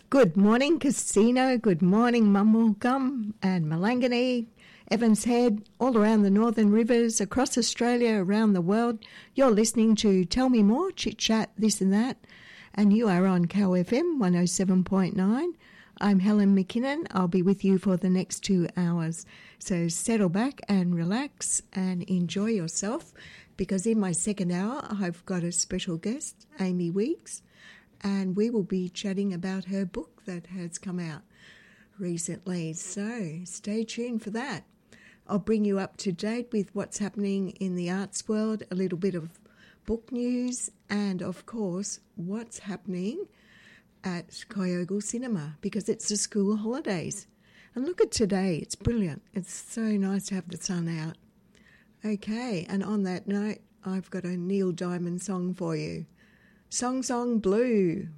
Good morning, Casino. Good morning, Mumblegum and Malangani, Evans Head, all around the Northern Rivers, across Australia, around the world. You're listening to Tell Me More, Chit Chat, this and that, and you are on Cow FM 107.9. I'm Helen McKinnon. I'll be with you for the next 2 hours. So settle back and relax and enjoy yourself, because in my second hour I've got a special guest, Amy Weeks, and we will be chatting about her book that has come out recently. So stay tuned for that. I'll bring you up to date with what's happening in the arts world, a little bit of book news, and of course what's happening at Kyogle Cinema, because it's the school holidays. And look at today, it's brilliant. It's so nice to have the sun out. Okay, and on that note, I've got a Neil Diamond song for you. Song Blue.